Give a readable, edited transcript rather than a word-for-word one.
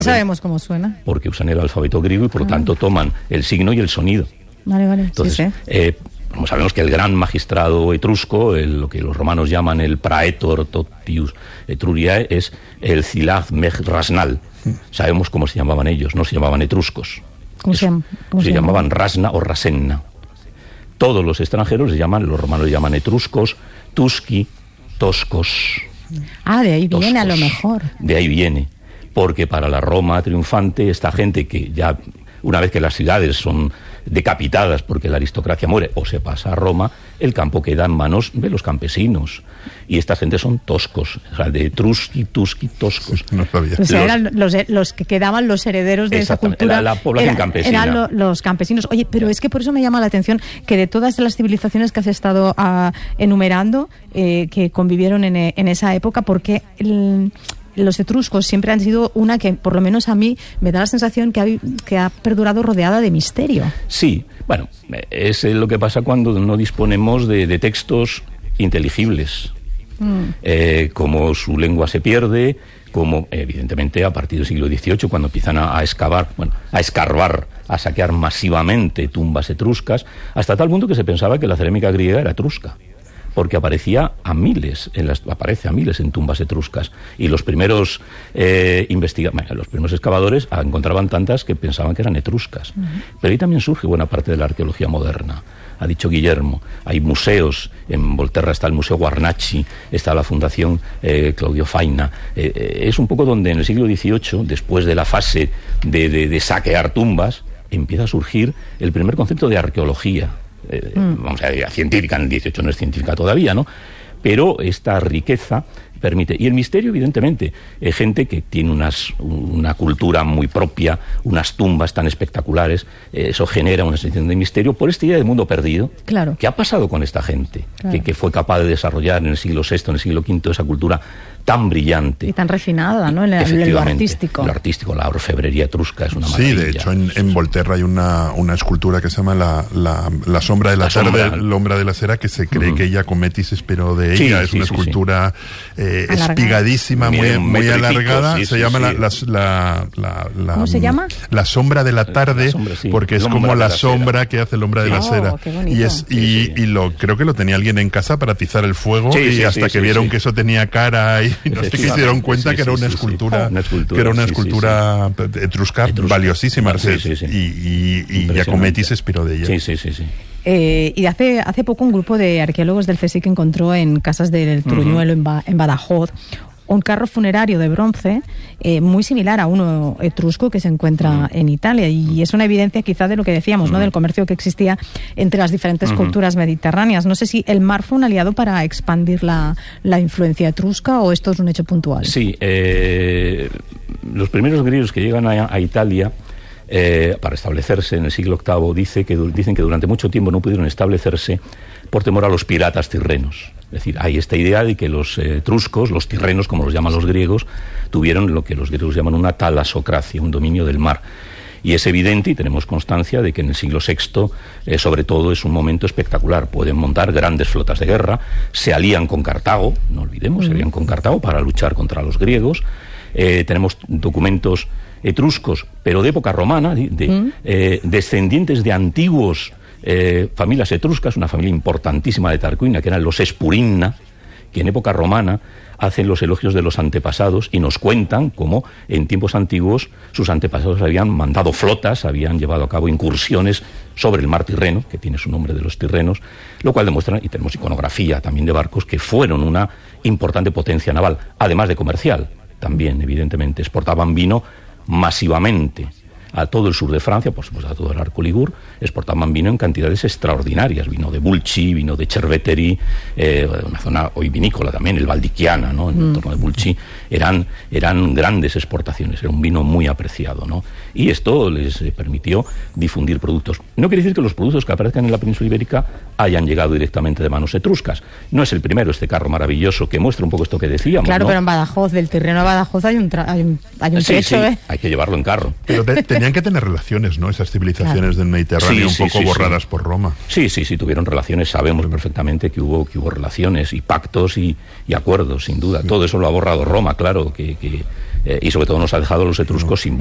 Sabemos cómo suena. Porque usan el alfabeto griego y por lo tanto toman el signo y el sonido. Vale. Entonces, sí. Como sabemos que el gran magistrado etrusco, lo que los romanos llaman el praetor totius Etruriae, es el Zilag Meg Rasnal. Sabemos cómo se llamaban ellos, no se llamaban etruscos. ¿Cómo se llamaban Rasna o Rasenna. Todos los extranjeros los romanos le llaman etruscos, tusci, toscos. De ahí viene toscos. A lo mejor. De ahí viene. Porque para la Roma triunfante, esta gente que ya, una vez que las ciudades son decapitadas porque la aristocracia muere o se pasa a Roma, el campo queda en manos de los campesinos. Y esta gente son toscos, o sea, de tusci, toscos. No sabía. Pues eran los que quedaban los herederos de esa cultura. La población campesina. Eran los campesinos. Oye, pero es que por eso me llama la atención que de todas las civilizaciones que has estado enumerando, que convivieron en esa época, porque los etruscos siempre han sido una que, por lo menos a mí, me da la sensación que ha perdurado rodeada de misterio. Sí, bueno, es lo que pasa cuando no disponemos de textos inteligibles. Como su lengua se pierde, como evidentemente a partir del siglo XVIII, cuando empiezan a escarbar, a saquear masivamente tumbas etruscas, hasta tal punto que se pensaba que la cerámica griega era etrusca, porque aparece a miles en tumbas etruscas, y los primeros los primeros excavadores encontraban tantas que pensaban que eran etruscas. Pero ahí también surge buena parte de la arqueología moderna. Ha dicho Guillermo, hay museos, en Volterra está el Museo Guarnaci, está la Fundación Claudio Faina. Es un poco donde en el siglo XVIII, después de la fase de saquear tumbas, empieza a surgir el primer concepto de arqueología. Vamos a decir, científica, en el 18 no es científica todavía, ¿no? Pero esta riqueza permite. Y el misterio, evidentemente, gente que tiene una cultura muy propia, unas tumbas tan espectaculares, eso genera una sensación de misterio por esta idea de mundo perdido. Claro. ¿Qué ha pasado con esta gente? Claro. Que fue capaz de desarrollar en el siglo VI, en el siglo V, esa cultura tan brillante. Y tan refinada, ¿no? En lo artístico. Lo artístico, la orfebrería etrusca es una maravilla. Sí, de hecho, en Volterra hay una escultura que se llama la sombra de la tarde, l'ombra de la sera, que se cree que Giacometti se inspiró de ella. Es una escultura espigadísima, muy alargada. Se llama ¿Cómo se llama? La sombra de la tarde, porque es como la sombra que hace el hombre de la cera. Creo que lo tenía alguien en casa para atizar el fuego, y hasta que vieron que eso tenía cara y no sé qué, se dieron cuenta que era una escultura etrusca valiosísima. Y Giacometti se inspiró de ella. Sí. Y hace poco un grupo de arqueólogos del CSIC encontró en Casas del Truñuelo, en Badajoz, un carro funerario de bronce muy similar a uno etrusco que se encuentra en Italia, y es una evidencia quizá de lo que decíamos, ¿no? Del comercio que existía entre las diferentes culturas mediterráneas. No sé si el mar fue un aliado para expandir la influencia etrusca, o esto es un hecho puntual. Sí, los primeros griegos que llegan a Italia para establecerse en el siglo VIII dicen que durante mucho tiempo no pudieron establecerse por temor a los piratas tirrenos. Es decir, hay esta idea de que los etruscos, los tirrenos, como los llaman los griegos, tuvieron lo que los griegos llaman una talasocracia, un dominio del mar. Y es evidente, y tenemos constancia, de que en el siglo VI, sobre todo, es un momento espectacular. Pueden montar grandes flotas de guerra, se alían con Cartago, no olvidemos, se alían con Cartago para luchar contra los griegos. Tenemos documentos etruscos, pero de época romana, descendientes de antiguos familias etruscas, una familia importantísima de Tarquinia, que eran los Espurinna, que en época romana hacen los elogios de los antepasados y nos cuentan cómo en tiempos antiguos sus antepasados habían mandado flotas, habían llevado a cabo incursiones sobre el mar Tirreno, que tiene su nombre de los tirrenos, lo cual demuestra, y tenemos iconografía también de barcos, que fueron una importante potencia naval, además de comercial. También, evidentemente, exportaban vino masivamente a todo el sur de Francia, por supuesto a todo el arco Ligur, exportaban vino en cantidades extraordinarias, vino de Bulci, vino de Cerveteri, una zona hoy vinícola también, el Valdichiana, ¿no? En el entorno de Bulci, eran grandes exportaciones, era un vino muy apreciado, ¿no? Y esto les permitió difundir productos. No quiere decir que los productos que aparezcan en la península ibérica hayan llegado directamente de manos etruscas. No es el primero este carro maravilloso que muestra un poco esto que decíamos, claro, ¿no? Pero en Badajoz, del Tirreno a Badajoz hay un trecho, sí, hay que llevarlo en carro. Pero tenían que tener relaciones, ¿no? Esas civilizaciones del Mediterráneo un poco borradas por Roma. Sí, tuvieron relaciones, sabemos perfectamente que hubo relaciones y pactos y acuerdos, sin duda. Todo eso lo ha borrado Roma, claro, que y sobre todo nos ha dejado a los etruscos sin